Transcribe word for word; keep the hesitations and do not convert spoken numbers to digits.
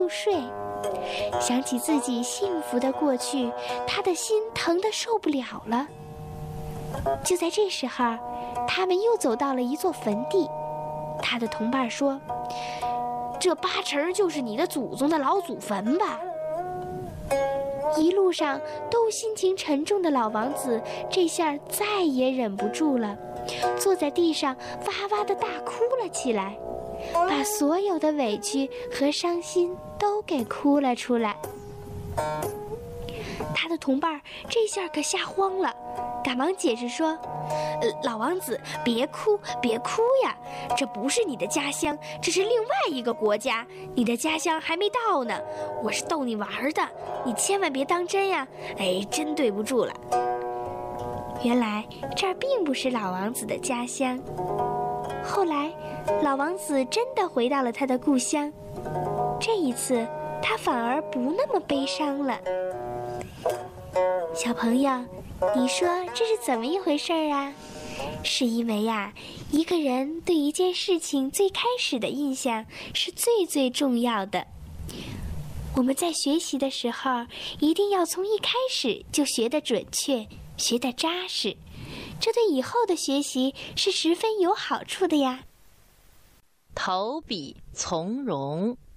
入睡。想起自己幸福的过去，他的心疼得受不了了。就在这时候，他们又走到了一座坟地。他的同伴说：“这八成就是你的祖宗的老祖坟吧？”一路上都心情沉重的老王子，这下再也忍不住了，坐在地上哇哇地大哭了起来，把所有的委屈和伤心都给哭了出来。他的同伴这下可吓慌了，赶忙解释说：“呃，老王子，别哭，别哭呀，这不是你的家乡，这是另外一个国家，你的家乡还没到呢。我是逗你玩的，你千万别当真呀！哎，真对不住了。”原来这儿并不是老王子的家乡。后来，老王子真的回到了他的故乡，这一次他反而不那么悲伤了。小朋友，你说这是怎么一回事啊？是因为呀，一个人对一件事情最开始的印象是最最重要的。我们在学习的时候，一定要从一开始就学得准确，学得扎实，这对以后的学习是十分有好处的呀。 投笔从戎。